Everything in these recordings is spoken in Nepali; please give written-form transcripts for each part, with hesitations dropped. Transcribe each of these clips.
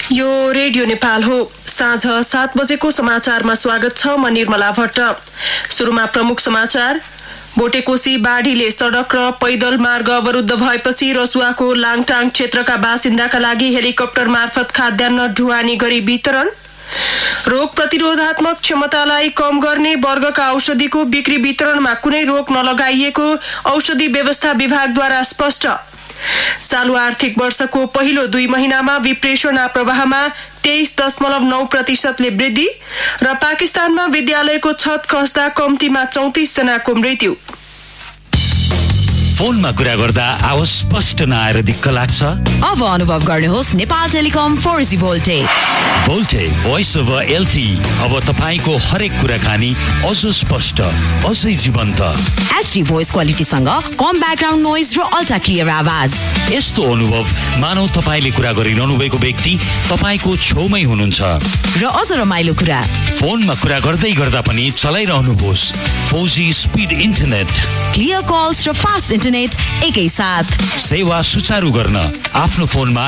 यो रेडियो नेपाल हो। साँझ 7 बजेको समाचारमा स्वागत छ। म निर्मला भट्ट। सुरुमा प्रमुख समाचार। बोटेकोशी बाढीले सडक र पैदल मार्ग अवरुद्ध भएपछि रसुवाको लाङटाङ क्षेत्रका बासिन्दाका लागि हेलिकप्टर मार्फत खाद्यान्न ढुवानी गरी वितरण। रोग प्रतिरोधात्मक क्षमतालाई कम गर्ने वर्गका औषधिको बिक्री वितरणमा कुनै रोक नलगाइएको औषधि व्यवस्था विभागद्वारा स्पष्ट। चालु आर्थिक वर्षको पहिलो 2 महिनामा विप्रेषण प्रवाहमा 23.9% वृद्धि र पाकिस्तानमा विद्यालयको छत खस्दा कम्तीमा 34 जनाको मृत्यु। फोनमा कुरा गर्दा आवाज स्पष्ट नआएर दिक्क लाग्छ? अब अनुभव गर्नुहोस् Nepal telecom 4G भोल्टे। भोल्टे voice over LTE अब तपाईको हरेक कुराकानी अझ स्पष्ट, अझै जीवन्त। HD भोइस क्वालिटीसँग कम ब्याकग्राउन्ड नोइज र अल्ट्रा क्लियर आवाज। यस्तो अनुभव मानौ तपाईले कुरा गरिरहनु भएको व्यक्ति तपाईको छेउमै हुनुहुन्छ। र अझ रमाइलो कुरा, फोनमा कुरा गर्दै गर्दा पनि चलाइरहनुहोस् 4G speed internet, clear calls र फास्ट इन्टरनेट एकैसाथ। सेवा सुचारू गर्न आफ्नो फोनमा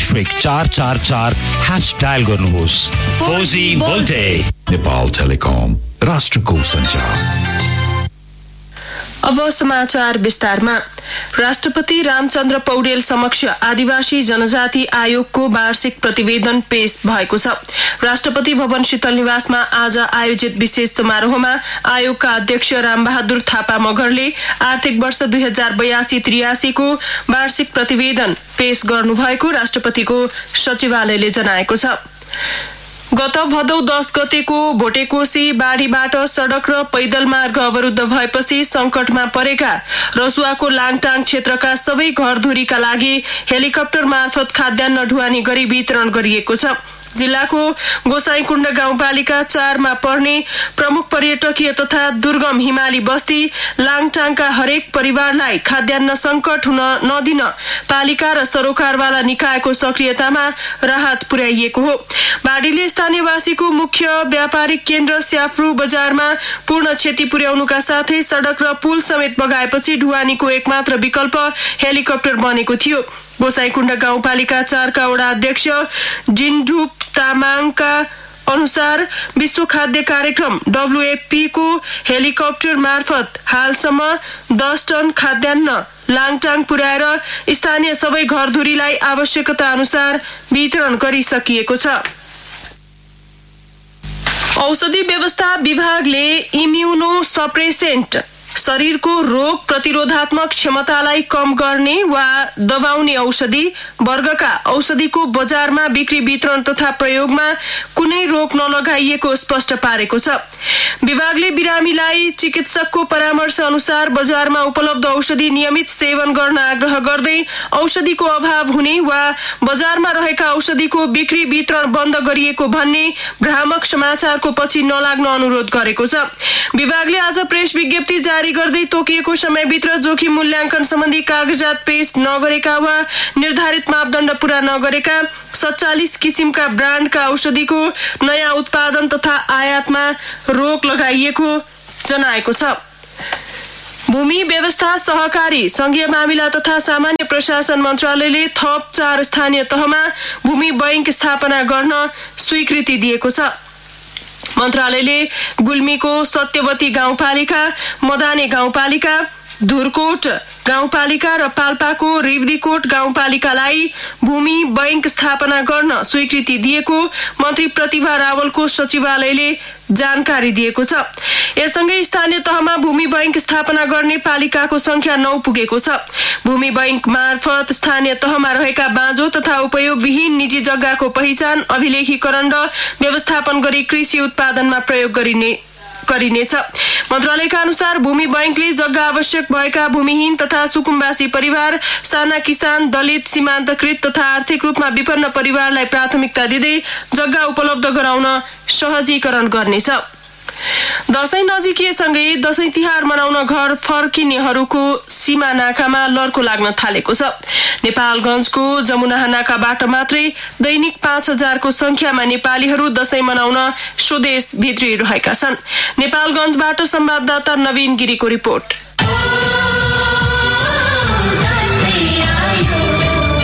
*444# डायल गर्नुहोस्। 4G भोल्टे। नेपाल टेलिकम, राष्ट्रको सञ्चार। अब समाचार विस्तारमा। राष्ट्रपति रामचन्द्र पौडेल समक्ष आदिवासी जनजाति आयोगको वार्षिक प्रतिवेदन पेश भएको छ। राष्ट्रपति भवन शीतल निवासमा आज आयोजित विशेष समारोहमा आयोगका अध्यक्ष रामबहादुर थापा मगरले आर्थिक वर्ष 2082-83 को वार्षिक प्रतिवेदन पेश गर्नुभएको राष्ट्रपतिको सचिवालयले जनाएको छ। गत भदौ 10 गतेको भोटेकोशी बाढीबाट सडक र पैदल मार्ग अवरुद्ध भएपछि संकटमा परेका रसुवाको लाङटाङ क्षेत्रका सबै घरधुरीका लागि हेलिकप्टर मार्फत खाद्यान्न ढुवानी गरी वितरण गरिएको छ। जिल्लाको गोसाईकुण्ड गाउँपालिका 4 मा पर्ने प्रमुख पर्यटकीय तथा दुर्गम हिमाली बस्ती लाङटाङका हरेक परिवारलाई खाद्यान्न संकट हुन नदिन पालिका र सरोकारवाला निकायको सक्रियतामा राहत पुर्याइएको हो। बाढीले स्थानीयवासीको मुख्य व्यापारिक केन्द्र स्याफ्रू बजारमा पूर्ण क्षति पुर्याउनुका साथै सडक र पुल समेत बगाएपछि ढुवानीको एकमात्र विकल्प हेलिकप्टर बनेको थियो। गोसाईकुण्ड गाउँपालिका 4 का वडा अध्यक्ष जिन्डुप तामाङका अनुसार विश्व खाद्य कार्यक्रम WFP को हेलिकप्टर मार्फत हालसम्म 10 टन खाद्यान्न लाङटाङ पुर्याएर स्थानीय सबै घरधुरीलाई आवश्यकता अनुसार वितरण गरिसकिएको छ। औषधि व्यवस्था विभागले इम्युनो सप्रेसेन्ट शरीरको रोग प्रतिरोधात्मक क्षमतालाई कम गर्ने वा दबाउने औषधि वर्गका औषधिको बजारमा बिक्री वितरण तथा प्रयोगमा कुनै रोक नलगाइएको स्पष्ट पारेको छ। विभागले बिरामीलाई चिकित्सकको परामर्श अनुसार बजारमा उपलब्ध औषधि नियमित सेवन गर्न आग्रह गर्दै औषधिको अभाव हुने वा बजारमा रहेका औषधिको बिक्री वितरण बन्द गरिएको भन्ने भ्रामक समाचारको पछि नलाग्न अनुरोध गरेको छ। विभागले आज प्रेस विज्ञप्ति जारी गर्दै तोकिएको समयभित्र जोखिम मूल्याङ्कन सम्बन्धी कागजात पेश नगरेका वा निर्धारित मापदण्ड पूरा नगरेका 47 किसिमका ब्रान्डका औषधिको नयाँ उत्पादन तथा आयातमा रोक लगाइएको जनाएको छ। भूमि व्यवस्था सहकारी संघीय मामिला तथा सामान्य प्रशासन मन्त्रालयले थप 4 स्थानीय तहमा भूमि बैंक स्थापना गर्न स्वीकृति दिएको छ। मन्त्रालयले गुल्मीको सत्यवती गाउँपालिका, मदाने गाउँपालिका, धुरकोट गाउँपालिका र पाल्पाको रिवदीकोट गाउँपालिकालाई भूमि बैंक स्थापना गर्न स्वीकृति दिएको मन्त्री प्रतिभा रावलको सचिवालयले जानकारी दिएको छ। यससँगै स्थानीय तहमा भूमि बैंक स्थापना गर्ने पालिकाको संख्या 9 पुगेको छ। भूमि बैंक मार्फत स्थानीय तहमा रहेका बाँझो तथा उपयोगविहीन निजी जग्गाको पहिचान, अभिलेखीकरण र व्यवस्थापन गरी कृषि उत्पादनमा प्रयोग गरिनेछ। मन्त्रालयका अनुसार भूमि बैंकले जग्गा आवश्यक भएका भूमिहीन तथा सुकुम्बासी परिवार, साना किसान, दलित, सीमान्तकृत तथा आर्थिक रूपमा विपन्न परिवारलाई प्राथमिकता दिँदै जग्गा उपलब्ध गराउन सहजीकरण गर्नेछ। दशैं नजिकिएसँगै दशैं तिहार मनाउन घर फर्किनेहरूको सीमा नाकामा लर्को लाग्न थालेको छ। नेपालगञ्जको जमुना नाकाबाट मात्रै दैनिक 5000 को संख्यामा नेपालीहरू दशैं मनाउन स्वदेश भित्रिरहेका छन्। नेपालगञ्जबाट संवाददाता नवीन गिरीको रिपोर्ट।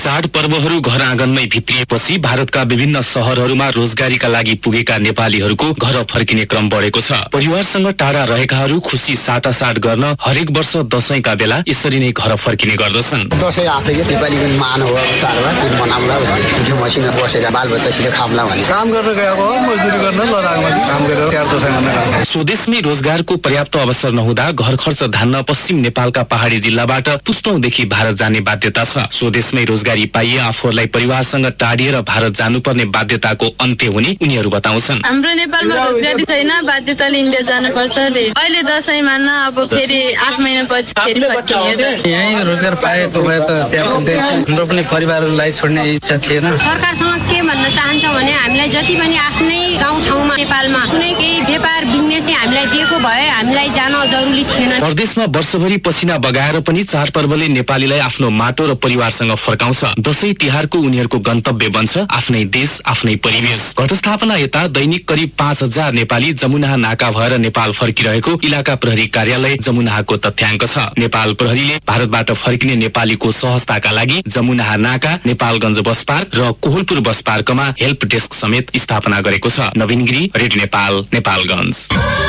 चाडपर्वहरू घर आँगनमै भित्रिएपछि भारतका विभिन्न शहरहरूमा रोजगारीका लागि पुगेका नेपालीहरूको घर फर्किने क्रम बढेको छ। परिवारसँग टाढा रहेकाहरू खुसी साटासाट गर्न हरेक वर्ष दशैंका बेला यसरी नै घर फर्किने गर्दछन्। दशैं आफैले नेपालीको मान हो, चाडबाड मनाउँला भन्ने मसिना बसेर बालबच्चासित खाउँला भन्ने काम गर्न गएको हो, मजदुरी गर्न लडाकमा काम गरेर तिहार दशैं मनाउँछ। स्वदेशमै रोजगारको पर्याप्त अवसर नहुँदा घर खर्च धान्न पश्चिम नेपालका पहाडी जिल्लाबाट पुस्तौंदेखि भारत जाने बाध्यता छ। स्वदेशमै रोजगारी पाइए आफूहरूलाई परिवारसँग टाढिएर भारत जानुपर्ने बाध्यताको अन्त्य हुने उनीहरू बताउँछन्। हाम्रो नेपालमा रोजगारी छैन, बाध्यताले इन्डिया जानुपर्छ। अहिले दशैं मान्न अब फेरि 8 महिनापछि फेरि फर्किने। यही रोजगार पाएको भए त त्यहाँ पुग्दै हाम्रो पनि परिवारलाई छोड्ने इच्छा थिएन। सरकारसँग के भन्न चाहन्छ भने हामीलाई जति पनि आफ्नै गाउँठाउँमा नेपालमा कुनै केही व्यापार बिजनेस हामीलाई दिएको भए हामीलाई जान जरुरी थिएन। परदेशमा वर्षभरि पसिना बगाएर पनि चाडपर्वले नेपालीलाई आफ्नो माटो र परिवारसँग फर्काउँछ। दशैं तिहारको उनीहरूको गन्तव्य बन्छ आफ्नै देश, आफ्नै परिवेश। घटस्थापना यता दैनिक करिब 5000 नेपाली जमुना नाका भएर नेपाल फर्किरहेको इलाका प्रहरी कार्यालय जमुनाको तथ्याङ्क छ। नेपाल प्रहरीले भारतबाट फर्किने नेपालीको सहजताका लागि जमुना नाका, नेपालगञ्ज बस पार्क र कोहलपुर बस पार्कमा हेल्प डेस्क समेत स्थापना गरेको छ। नवीन गिरी, रेडियो नेपाल, नेपालगञ्ज।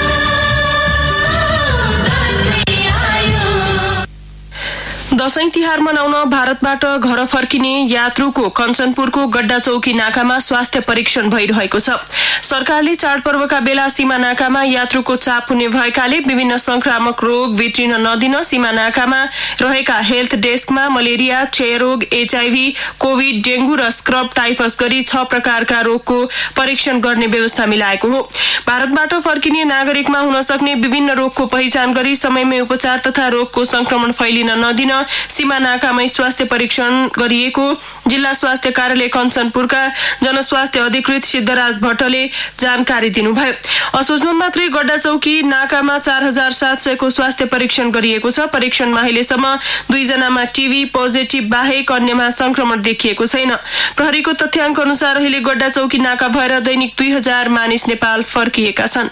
दशैं तिहार मनाउन भारतबाट घर फर्किने यात्रुको कञ्चनपुरको गड्डा चौकी नाकामा स्वास्थ्य परीक्षण भइरहेको छ। सरकारले चाडपर्वका बेला सीमा नाकामा यात्रुको चाप हुने भएकाले विभिन्न संक्रामक रोग भित्रिन नदिन सीमा नाकामा रहेका हेल्थ डेस्कमा मलेरिया, क्षयरोग, HIV, कोभिड, डेंगू र स्क्रब टाइफस गरी 6 प्रकारका रोगको परीक्षण गर्ने व्यवस्था मिलाएको हो। भारतबाट फर्किने नागरिकमा हुन सक्ने विभिन्न रोगको पहिचान गरी समयमै उपचार तथा रोगको संक्रमण फैलिन नदिन सीमा नाकामै स्वास्थ्य परीक्षण गरिएको जिल्ला स्वास्थ्य कार्यालय कञ्चनपुरका जनस्वास्थ्य अधिकृत सिद्धराज भट्टले जानकारी दिनुभयो। असोजमा मात्रै गड्डा चौकी नाकामा 4700 को स्वास्थ्य परीक्षण गरिएको छ। परीक्षणमा अहिलेसम्म 2 जनामा टिभी पोजिटिभ बाहेक अन्यमा संक्रमण देखिएको छैन। प्रहरीको तथ्याङ्क अनुसार अहिले गड्डा चौकी नाका भएर दैनिक 2000 मानिस नेपाल फर्किएका छन्।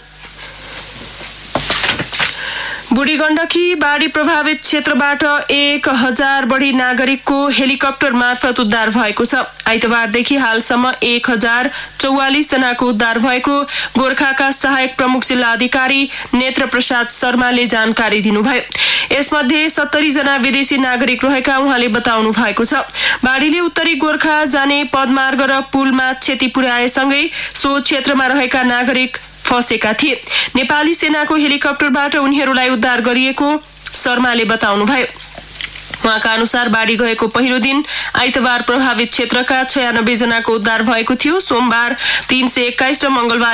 बुढी गण्डकी बाढी प्रभावित क्षेत्रबाट 1000 बढी नागरिकको हेलिकप्टर मार्फत उद्धार भएको छ। आइतबारदेखि हालसम्म 1044 जनाको उद्धार भएको गोर्खाका सहायक प्रमुख जिल्ला अधिकारी नेत्र प्रसाद शर्माले जानकारी दिनुभयो। यसमध्ये 70 जना विदेशी नागरिक रहेका उहाँले बताउनु भएको छ। बाढीले उत्तरी गोर्खा जाने पदमार्ग र पुलमा क्षति पुर्याएसँगै सो क्षेत्रमा रहेका नागरिक फसेका थिए। नेपाली सेनाको हेलिकप्टरबाट उनीहरूलाई उद्धार गरिएको शर्माले बताउनुभयो। उहाँका अनुसार बाढी गएको पहिलो दिन आइतबार प्रभावित क्षेत्रका 96 जनाको उद्धार भएको थियो। सोमबार 321 र मंगलबार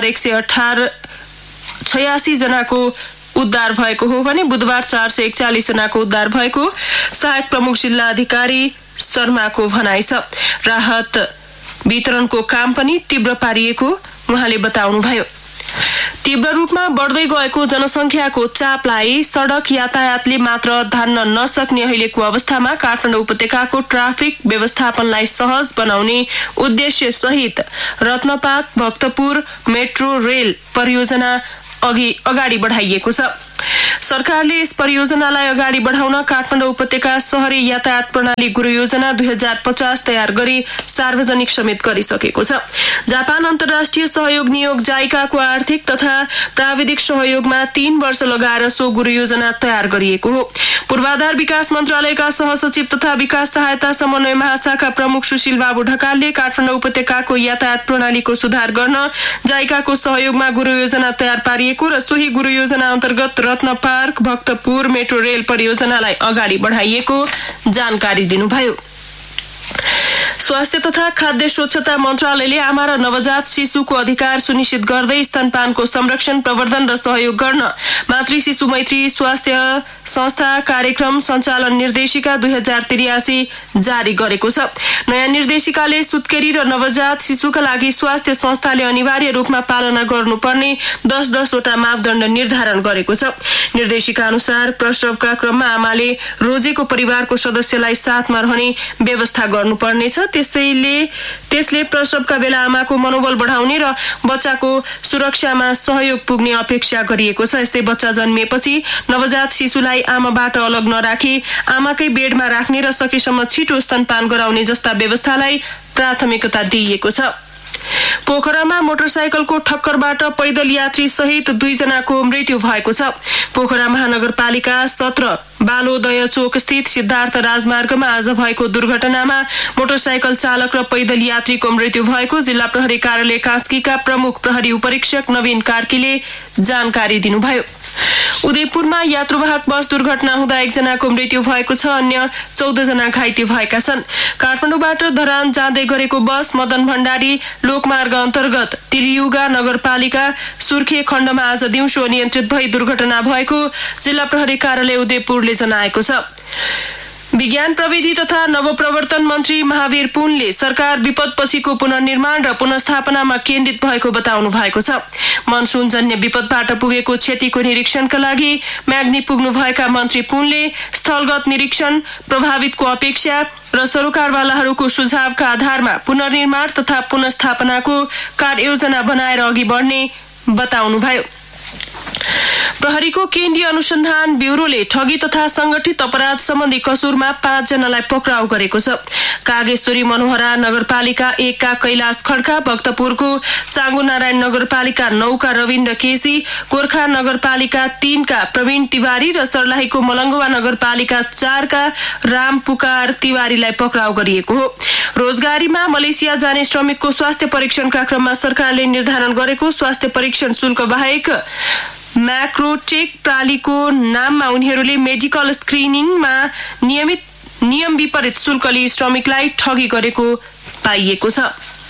186 जनाको उद्धार भएको हो भने बुधबार 441 जनाको उद्धार भएको सहायक प्रमुख जिल्ला अधिकारी शर्माको भनाइ छ। राहत वितरणको काम पनि तीव्र पारिएको उहाँले बताउनुभयो। तीव्र रूपमा बढ्दै गएको जनसंख्याको चापलाई सड़क यातायातले मात्र धान्न नसक्ने अहिलेको अवस्थामा काठमाडौँ उपत्यकाको ट्राफिक व्यवस्थापनलाई सहज बनाउने उद्देश्य सहित रत्नपाक भक्तपुर मेट्रो रेल परियोजना अगाडि बढाइएको छ। सरकारले यस परियोजनालाई अगाडि बढाउन काठमाडौँ उपत्यका शहरी यातायात प्रणाली गुरु योजना 2050 तयार गरी सार्वजनिक समेत गरिसकेको छ। जापान अन्तर्राष्ट्रिय सहयोग नियोग जाइकाको आर्थिक तथा प्राविधिक सहयोगमा 3 वर्ष लगाएर सो गुरु योजना तयार गरिएको हो। पूर्वाधार विकास मन्त्रालयका सहसचिव तथा विकास सहायता समन्वय महाशाखा प्रमुख सुशील बाबु ढकालले काठमाडौँ उपत्यकाको यातायात प्रणालीको सुधार गर्न जाइकाको सहयोगमा गुरु योजना तयार पारिएको र सोही गुरु योजना अन्तर्गत रत्न पार्क भक्तपुर मेट्रो रेल परियोजनालाई अगाडि बढाइएको जानकारी दिनुभयो। स्वास्थ्य तथा खाद्य स्वच्छता मन्त्रालयले आमा र नवजात शिशुको अधिकार सुनिश्चित गर्दै स्तनपानको संरक्षण प्रवर्धन र सहयोग गर्न मातृ शिशु मैत्री स्वास्थ्य संस्था कार्यक्रम सञ्चालन निर्देशिका 2083 जारी गरेको छ। नयाँ निर्देशिकाले सुत्केरी र नवजात शिशुका लागि स्वास्थ्य संस्थाले अनिवार्य रूपमा पालना गर्नुपर्ने 10 वटा मापदण्ड निर्धारण गरेको छ। निर्देशिका अनुसार प्रसवका क्रममा आमाले रोजेको परिवारको सदस्यलाई साथमा रहने व्यवस्था गर्नुपर्नेछ। त्यसले प्रसवका बेला आमाको मनोबल बढाउने र बच्चाको सुरक्षामा सहयोग पुग्ने अपेक्षा गरिएको छ। यस्तै बच्चा जन्मिएपछि नवजात शिशुलाई आमाबाट अलग नराखी आमाकै बेडमा राख्ने र सकेसम्म छिटो स्तनपान गराउने जस्ता व्यवस्थालाई प्राथमिकता दिइएको छ। पोखरामा मोटरसाइकलको ठक्करबाट पैदल यात्री सहित 2 जनाको मृत्यु भएको छ। पोखरा महानगरपालिका 17 बालोदय चोक स्थित सिद्धार्थ राजमार्गमा आज भएको दुर्घटनामा मोटरसाइकल चालक र पैदल यात्रीको मृत्यु भएको जिल्ला प्रहरी कार्यालय कास्कीका प्रमुख प्रहरी उपरीक्षक नवीन कार्कीले जानकारी दिनुभयो। उदयपुरमा यात्रुवाहक बस दुर्घटना हुँदा 1 जनाको मृत्यु भएको छ, अन्य 14 जना घाइते भएका छन्। काठमाडौँबाट धरान जाँदै गरेको बस मदन भण्डारी लोकमार्ग अन्तर्गत तिरियुगा नगरपालिका सुर्खे खण्डमा आज दिउँसो अनियन्त्रित भई दुर्घटना भएको जिल्ला प्रहरी कार्यालय उदयपुरले जनाएको छ। विज्ञान प्रविधि तथा नवप्रवर्तन मन्त्री महावीर पुनले सरकार विपदपछिको पुनर्निर्माण र पुनर्स्थापनामा केन्द्रित भएको बताउनु भएको छ। मनसुनजन्य विपदबाट पुगेको क्षतिको निरीक्षणका लागि म्याग्नी पुग्नुभएका मन्त्री पुनले स्थलगत निरीक्षण, प्रभावितको अपेक्षा र सरोकारवालाहरूको सुझावका आधारमा पुनर्निर्माण तथा पुनर्स्थापनाको कार्ययोजना बनाएर अघि बढ्ने बताउनुभयो। प्रहरीको केन्द्रीय अनुसन्धान ब्युरोले ठगी तथा संगठित अपराध सम्बन्धी कसुरमा 5 जनालाई पक्राउ गरेको छ। कागेश्वरी मनोहरा नगरपालिका 1 का कैलाश खड्का, भक्तपुरको चाँगु नारायण नगरपालिका 9 का रविन्द्र केसी, गोर्खा नगरपालिका 3 का प्रवीण तिवारी र सर्लाहीको मलङ्गवा नगरपालिका 4 का राम पुकार तिवारीलाई पक्राउ गरिएको हो। रोजगारीमा मलेसिया जाने श्रमिकको स्वास्थ्य परीक्षणका क्रममा सरकारले निर्धारण गरेको स्वास्थ्य परीक्षण शुल्क बाहेक म्याक्रोटेक प्रालीको नाममा उनीहरूले मेडिकल स्क्रिनिङमा नियम विपरीत शुल्क लिई श्रमिकलाई ठगी गरेको पाइएको छ।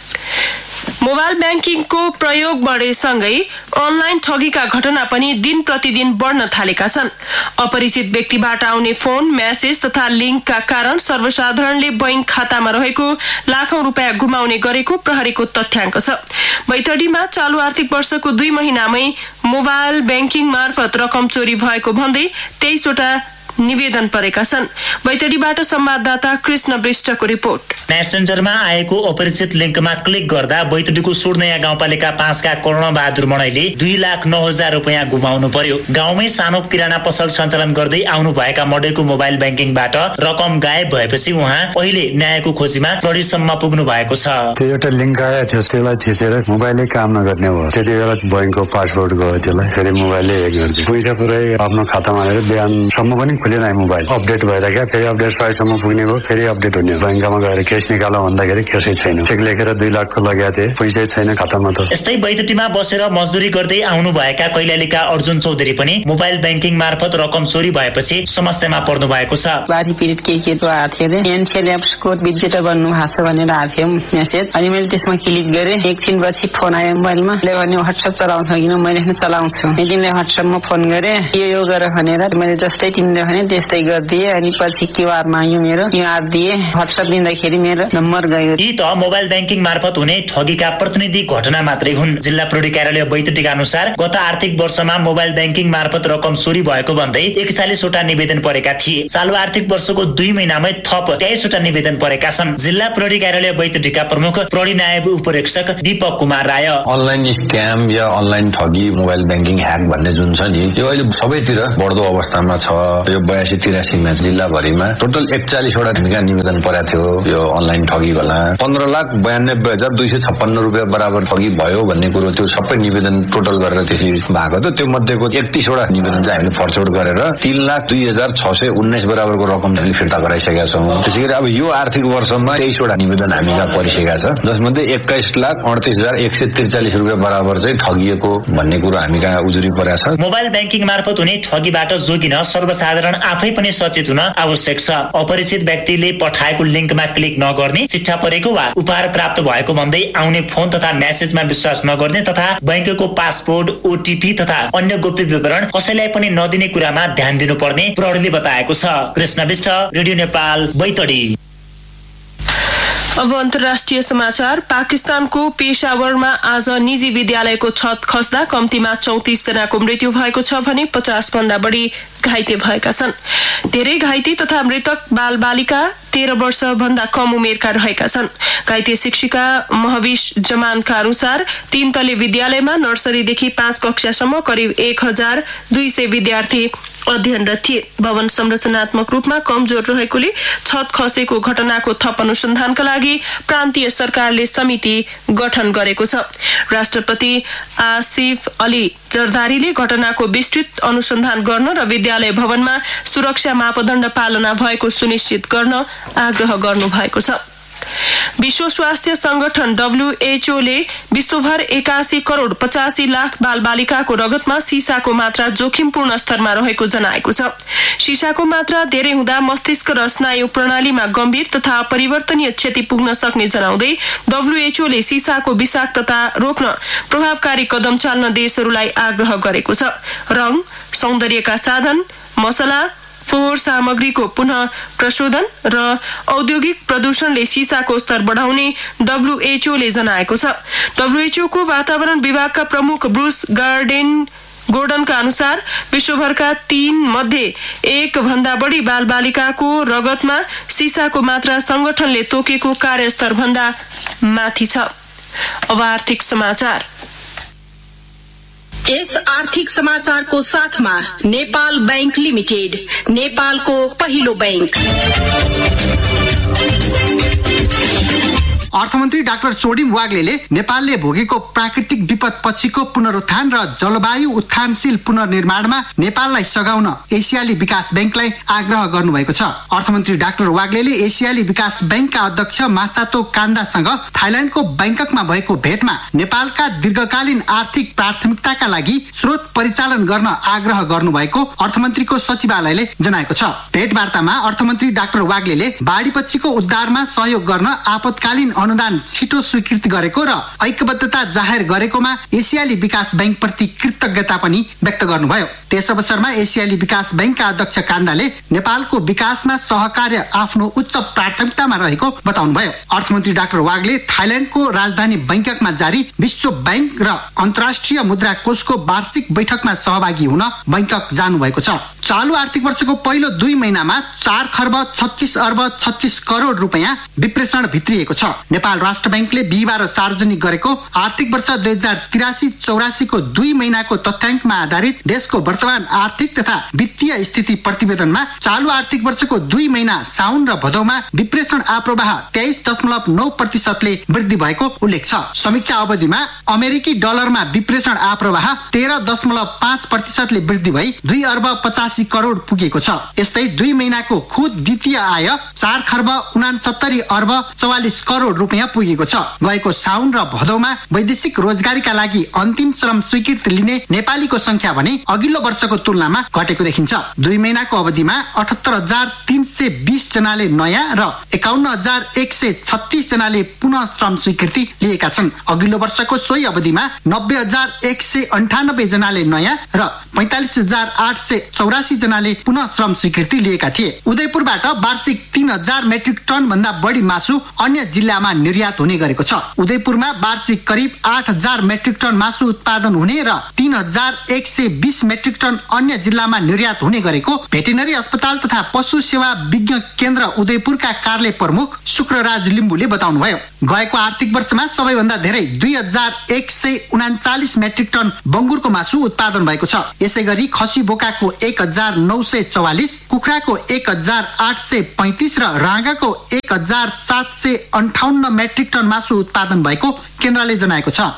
मोबाइल ब्याङ्किङको प्रयोग बढेसँगै अनलाइन ठगीका घटना पनि दिन प्रतिदिन बढ्न थालेका छन्। अपरिचित व्यक्तिबाट आउने फोन, मेसेज तथा लिङ्कका कारण सर्वसाधारणले बैंक खातामा रहेको लाखौं रुपियाँ गुमाउने गरेको प्रहरीको तथ्याङ्क छ। बैतडीमा चालु आर्थिक वर्षको 2 महिनामै मोबाइल ब्याङ्किङ मार्फत रकम चोरी भएको भन्दै 23 वटा निवेदन परेका छन्। बैतडीबाट संवाददाता कृष्ण विष्टको रिपोर्ट। मेसेन्जरमा आएको अपरिचित लिङ्कमा क्लिक गर्दा बैतडीको सुर्नया गाउँपालिका 5 का कर्ण बहादुर मणैले 2,09,000 रुपियाँ गुमाउनु पर्यो। गाउँमै सानो किराना पसल सञ्चालन गर्दै आउनु भएका मणैको मोबाइल ब्याङ्किङबाट रकम गायब भएपछि उहाँ अहिले न्यायको खोजीमा प्रहरीसम्म पुग्नु भएको छ। त्यो एउटा लिङ्क आयो, त्यसलाई थिचेर मोबाइलै काम नगर्ने भयो। त्यति बेला बैंकको पासवर्ड गयो, त्यसलाई फेरि मोबाइलले हेक गर्दै पैसा पुरै आफ्नो खातामा हालेर बिहानसम्म पनि खुलेन। मोबाइल अपडेट भएर क्या फेरि अपडेट सकेसम्म पुग्ने भयो, फेरि अपडेट हुने। बैंकमा गएर केस निकाल्न भन्दाखेरि केसै छैन। चेक लेखेर 2 लाखको लगाएको थिएँ, पैसै छैन खातामा त। यस्तै बैतडीमा बसेर मजदुरी गर्दै आउनु भएका कैलालीका अर्जुन चौधरी पनि मोबाइल ब्याङ्किङ मार्फत रकम चोरी भएपछि समस्यामा पर्नु भएको छ। बारी पिरियड के तो आएको थियो रे, एनसेल एप्सको विजेता बन्नु भएको छ भनेर आएको थियो मेसेज। अनि मैले त्यसमा क्लिक गरेँ, एकछिन पछि फोन आयो मोबाइलमा। ले भने व्हाट्सएप चलाउँछ किन, मैले पनि चलाउँछु। एकदिनले व्हाट्सएपमा फोन गरेँ, यो गर भनेर मैले जस्तै तिमीले भने त्यस्तै गरिदिए। अनि पछि क्युआर माग्यो, मेरो क्युआर दिए, व्हाट्सएप दिँदाखेरि मेरो नम्बर गयो। यी त मोबाइल ब्याङ्किङ मार्फत हुने ठगीका प्रतिनिधि घटना मात्रै हुन्। जिल्ला प्रहरी कार्यालय बैतडीका अनुसार गत आर्थिक वर्षमा मोबाइल ब्याङ्किङ मार्फत रकम चोरी भएको भन्दै 41 वटा निवेदन परेका थिए। चालु आर्थिक वर्षको 2 महिनामै थप 23 वटा निवेदन परेका छन्। जिल्ला प्रहरी कार्यालय बैतडीका प्रमुख प्रहरी नायब उपरीक्षक दीपक कुमार राय। अनलाइन स्क्याम या अनलाइन ठगी, मोबाइल ब्याङ्किङ ह्याक भन्ने जुन छ नि, यो अहिले सबैतिर बढ्दो अवस्थामा छ। यो 82-83 मा जिल्लाभरिमा टोटल 41 वटा निवेदन परेको थियो यो अनलाइन ठगी होला। 15,92,256 रुपियाँ बराबर ठगी भयो भन्ने कुरो त्यो सबै निवेदन टोटल गरेर त्यसरी भएको थियो। त्यो मध्येको 31 वटा निवेदन चाहिँ हामीले फर्चौट गरेर 3,02,619 बराबरको रकम हामीले फिर्ता गराइसकेका छौँ। त्यसैगरी अब यो आर्थिक वर्षमा 23 वटा निवेदन हामीलाई परिसकेका छ, जसमध्ये 21,38,143 रुपियाँ बराबर चाहिँ ठगिएको भन्ने कुरो हामी कहाँ उजुरी परेको छ। मोबाइल ब्याङ्किङ मार्फत हुने ठगीबाट जोगिन सर्वसाधारण आफै पनि सचेत हुन आवश्यक छ। अपरिचित व्यक्तिले पठाएको लिङ्कमा क्लिक नगर्ने, चिट्ठा परेको वा उपहार प्राप्त भएको भन्दै आउने फोन तथा मेसेजमा विश्वास नगर्ने तथा बैंकको पासपोर्ट, ओटीपी तथा अन्य गोप्य विवरण कसैलाई पनि नदिने कुरामा ध्यान दिनुपर्ने प्रहरीले बताएको छ। कृष्ण विष्ट, रेडियो नेपाल, बैतडी। अब अन्तर्राष्ट्रिय समाचार। पाकिस्तानको पेशावरमा आज निजी विद्यालयको छत खस्दा कम्तीमा 34 जनाको मृत्यु भएको छ भने 50 भन्दा बढी घाइते भएका छन्। धेरै घाइते तथा मृतक बालबालिका 13 वर्षभन्दा कम उमेरका रहेका छन्। घाइते शिक्षिका महविश जमानका अनुसार 3 तले विद्यालयमा नर्सरीदेखि 5 कक्षासम्म करिब 1200 विद्यार्थी अध्ययनरत थिए। भवन संरचनात्मक रूपमा कमजोर रहेकोले छत खसेको घटनाको थप अनुसन्धानका लागि प्रान्तीय सरकारले समिति गठन गरेको छ। राष्ट्रपति आसिफ अली जरदारीले घटनाको विस्तृत अनुसन्धान गर्न र विद्यालय भवनमा सुरक्षा मापदण्ड पालना भएको सुनिश्चित गर्न आग्रह गर्नुभएको छ। विश्व स्वास्थ्य संगठन WHO ले विश्वभर 81 करोड 85 लाख बालबालिकाको रगतमा सिसाको मात्रा जोखिमपूर्ण स्तरमा रहेको जनाएको छ। सिसाको मात्रा धेरै हुँदा मस्तिष्क र स्नायु प्रणालीमा गम्भीर तथा अपरिवर्तनीय क्षति पुग्न सक्ने जनाउँदै WHO ले सिसाको विषाक्तता रोक्न प्रभावकारी कदम चाल्न देशहरूलाई आग्रह गरेको छ। रङ, सौन्दर्यका साधन, मसला, फोहोर सामग्रीको पुनः प्रशोधन र औद्योगिक प्रदूषणले सिसाको स्तर बढाउने WHO ले जनाएको छ। WHO को वातावरण विभागका प्रमुख ब्रुस गोर्डनका अनुसार विश्वभरका 3 मध्ये 1 भन्दा बढी बालबालिकाको रगतमा सिसाको मात्रा संगठनले तोकेको कार्यस्तर भन्दा माथि छ। अब आर्थिक समाचार। यस आर्थिक समाचारको साथमा नेपाल बैंक लिमिटेड, नेपालको पहिलो बैंक। अर्थमन्त्री डाक्टर सोडिम वाग्लेले नेपालले भोगेको प्राकृतिक विपद पछिको पुनरुत्थान र जलवायु उत्थानशील पुनर्निर्माणमा नेपाललाई सघाउन एसियाली विकास बैंकलाई आग्रह गर्नुभएको छ। अर्थमन्त्री डाक्टर वाग्लेले एसियाली विकास बैंकका अध्यक्ष मासातो कान्दासँग थाइल्याण्डको बैंककमा भएको भेटमा नेपालका दीर्घकालीन आर्थिक प्राथमिकताका लागि स्रोत परिचालन गर्न आग्रह गर्नुभएको अर्थमन्त्रीको सचिवालयले जनाएको छ। भेटवार्तामा अर्थमन्त्री डाक्टर वाग्लेले बाढीपछिको उद्धारमा सहयोग गर्न आपतकालीन अनुदान छिटो स्वीकृति गरेको र ऐक्यबद्धता जाहेर गरेकोमा एसियाली विकास बैंक प्रति कृतज्ञता पनि व्यक्त गर्नुभयो। त्यस अवसरमा एसियाली विकास बैंकका अध्यक्ष कान्दाले नेपालको विकासमा सहकार्य आफ्नो उच्च प्राथमिकतामा रहेको बताउनुभयो। अर्थमन्त्री डाक्टर वाग्ले थाइल्याण्डको राजधानी बैंककमा जारी विश्व बैंक र अन्तर्राष्ट्रिय मुद्रा कोषको वार्षिक बैठकमा सहभागी हुन बैंकक जानुभएको छ। चालू आर्थिक वर्षको पहिलो 2 महिनामा 4 खर्ब 36 अर्ब 36 करोड रुपैयाँ विप्रेषण भित्रिएको छ। नेपाल राष्ट्र बैंकले बिहिबार सार्वजनिक गरेको आर्थिक वर्ष 2083-84 को 2 महिनाको तथ्याङ्कमा आधारित देशको वर्तमान आर्थिक तथा वित्तीय स्थिति प्रतिवेदनमा चालू आर्थिक वर्षको 2 महिना साउन र भदौमा विप्रेषण आप्रवाह 23.9% ले वृद्धि भएको उल्लेख छ। समीक्षा अवधिमा अमेरिकी डलरमा विप्रेषण आप्रवाह 13.5% ले वृद्धि भई 2 अर्ब 85 करोड पुगेको छ। यस्तै 2 महिनाको खुद द्वितीय आय 4 खर्ब 69 अर्ब 44 करोड रुपैयाँ पुगेको छ। गएको साउन र भदौमा वैदेशिक रोजगारीका लागि अन्तिम श्रम स्वीकृति लिने नेपालीको संख्या भने अघिल्लो वर्षको तुलनामा घटेको देखिन्छ। 2 महिनाको अवधिमा 78,320 जनाले नयाँ र 51,136 जनाले पुनः श्रम स्वीकृति लिएका छन्। अघिल्लो वर्षको सोही अवधिमा 90,198 जनाले नयाँ र 45,884 जनाले पुनः श्रम स्वीकृति लिएका थिए। उदयपुरबाट वार्षिक 3,000 मेट्रिक टन भन्दा बढी मासु अन्य जिल्लामा निर्यात हुने गरेको छ। उदयपुरमा वार्षिक करिब 8,000 मेट्रिक टन मासु उत्पादन हुने र 3,120 मेट्रिक टन अन्य जिल्लामा निर्यात हुने गरेको भेटेनरी अस्पताल तथा पशु सेवा विज्ञ केन्द्र उदयपुरका कार्यालय प्रमुख शुक्रराज लिम्बुले बताउनुभयो। गएको आर्थिक वर्षमा सबैभन्दा धेरै 2,139 मेट्रिक टन बङ्गुरको मासु उत्पादन भएको छ। यसैगरी खसी बोकाको 1,944, कुखुराको 1,835 र राँगाको 1,758 मेट्रिक टन मासु उत्पादन भएको केन्द्रले जनाएको छ।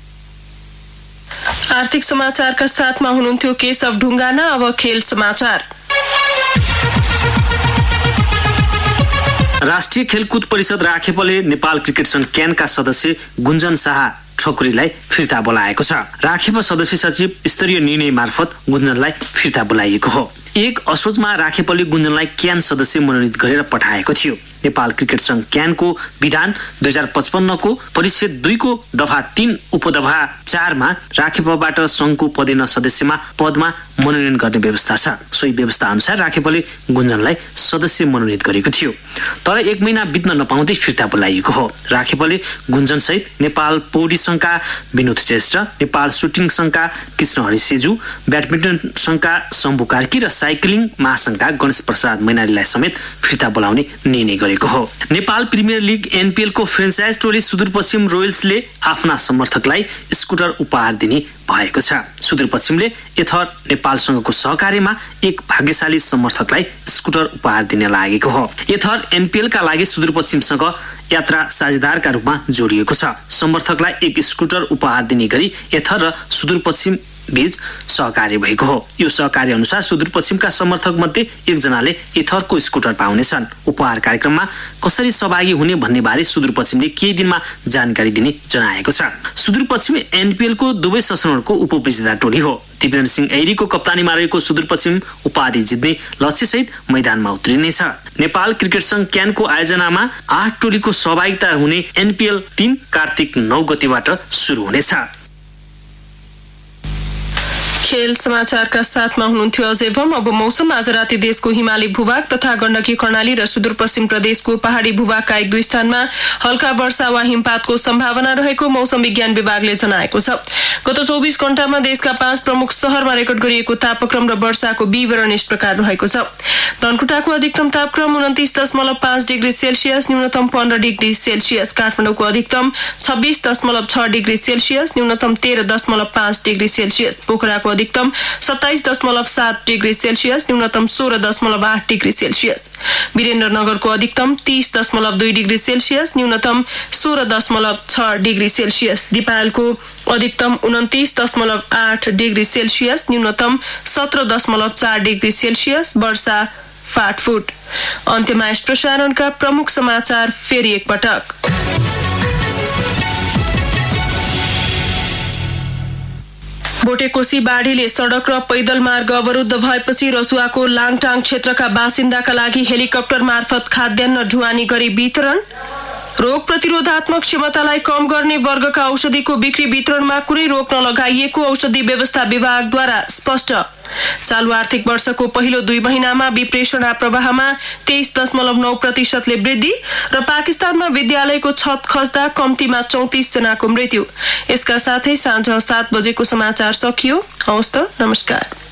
आर्थिक समाचारका साथमा हुनुहुन्थ्यो केशव ढुङ्गाना। अब खेल समाचार। राष्ट्रिय खेलकुद परिषद राखेपले नेपाल क्रिकेट संघ क्यानका सदस्य गुन्जन शाह ठकुरीलाई फिर्ता बोलाएको छ। राखेप सदस्य सचिव स्तरीय निर्णय मार्फत गुन्जनलाई फिर्ता बोलाइएको हो। 1 असोजमा राखेपले गुन्जनलाई क्यान सदस्य मनोनित गरेर पठाएको थियो। नेपाल क्रिकेट संघ क्यानको विधान 2055 को परिच्छेद 2 को दफा 3 उपदफा 4 मा राखेपबाट संघको पदेन सदस्यमा पदमा मनोनयन गर्ने व्यवस्था छ। सोही व्यवस्था अनुसार राखेपले गुन्जनलाई सदस्य मनोनित गरेको थियो, तर 1 महिना बित्न नपाउँदै फिर्ता बोलाइएको हो। राखेपले गुन्जन सहित नेपाल पौडी संघका विनोद श्रेष्ठ, नेपाल सुटिङ संघका कृष्णहरि सेजु, ब्याडमिन्टन संघका शम्भु कार्की र साइक्लिङ महासंघका गणेश प्रसाद मैनालीलाई समेत फिर्ता बोलाउने निर्णय गरेको हो। नेपाल प्रिमियर लिग एनपीएल को फ्रेन्चाइज टोली सुदूरपश्चिम रोयल्सले आफ्ना समर्थकलाई स्कुटर उपहार दिने भएको छ। सुदूरपश्चिमले एथर नेपालसँगको सहकार्यमा एक भाग्यशाली समर्थकलाई स्कुटर उपहार दिन लागेको हो। एथर एनपीएल का लागि सुदूरपश्चिमसँग यात्रा साझेदारका रूपमा जोडिएको छ। समर्थकलाई एक स्कुटर उपहार दिने गरी एथर र सुदूरपश्चिम बीच सहकार्य भएको हो। यो सहकार्य अनुसार सुदूरपश्चिमका समर्थक मध्ये एकजनाले एथरको स्कुटर पाउनेछन्। उपहार कार्यक्रममा कसरी सहभागी हुने भन्ने बारे सुदूरपश्चिमले केही दिनमा जानकारी दिने जनाएको छ। सुदूरपश्चिम एनपीएल को दुवै संस्करणको उपविजेता टोली हो। दिपेन्द्र सिंह ऐरीको कप्तानीमा रहेको सुदूरपश्चिम उपाधि जित्ने लक्ष्यसहित मैदानमा उत्रिनेछ। नेपाल क्रिकेट संघ क्यानको आयोजनामा 8 टोलीको सहभागिता हुने एनपीएल 3 कार्तिक 9 गतेबाट सुरु हुनेछ। खेल समाचारका साथमा हुनुहुन्थ्यो अजय बम। अब मौसम। आज राति देशको हिमाली भूभाग तथा गण्डकी कर्णाली र सुदूरपश्चिम प्रदेशको पहाडी भूभागका 1-2 स्थानमा हल्का वर्षा वा हिमपातको सम्भावना रहेको मौसम विज्ञान विभागले जनाएको छ। गत 24 घण्टामा देशका 5 प्रमुख शहरमा रेकर्ड गरिएको तापक्रम र वर्षाको विवरण यस प्रकार रहेको छ। धनकुटाको अधिकतम तापक्रम 29.5 डिग्री सेल्सियस, न्यूनतम 15 डिग्री सेल्सियस। काठमाडौँको अधिकतम 26.6 डिग्री सेल्सियस, न्यूनतम 13.5 डिग्री सेल्सियस। पोखराको अधिकतम 27.7 डिग्री सेल्सियस, न्यूनतम 16.8 डिग्री सेल्सियस। वीरेन्द्रनगरको अधिकतम 30.2 डिग्री सेल्सियस, न्यूनतम 16.6 डिग्री सेल्सियस। दिपायलको अधिकतम 29.8 डिग्री सेल्सियस, न्यूनतम 17.4 डिग्री सेल्सियस। वर्षा फाटफुट। अन्त्यमा यस प्रसारणका प्रमुख समाचार फेरि एकपटक। बोटेकोशी बाढीले सड़क र पैदल मार्ग अवरुद्ध भएपछि रसुवाको लाङटाङ क्षेत्रका बासिन्दाका लागि हेलिकप्टर मार्फत खाद्यान्न ढुवानी गरी वितरण। रोग प्रतिरोधात्मक क्षमतालाई कम गर्ने वर्गका औषधिको बिक्री वितरणमा कुनै रोक नलगाइएको औषधि व्यवस्था विभागद्वारा स्पष्ट। चालु आर्थिक वर्षको पहिलो 2 महिनामा विप्रेषणा प्रवाहमा 23.9% वृद्धि र पाकिस्तानमा विद्यालयको छत खस्दा कम्तीमा 34 जनाको मृत्यु। यसका साथै साँझ 7 बजेको समाचार सकियो। हवस् त, नमस्कार।